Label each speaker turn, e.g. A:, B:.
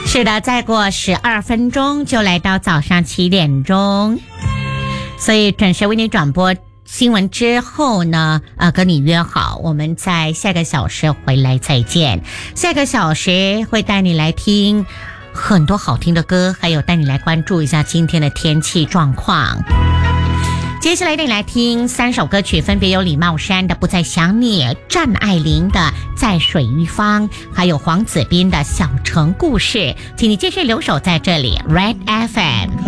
A: 是的，再过12分钟就来到早上7点钟，所以准时为你转播新闻之后呢，跟你约好，我们在下个小时回来再见。下个小时会带你来听很多好听的歌，还有带你来关注一下今天的天气状况。接下来带你来听3首歌曲，分别有李茂山的《不再想你》，战爱玲的《在水一方》，还有黄子斌的《小城故事》。请你继续留守在这里 Red FM。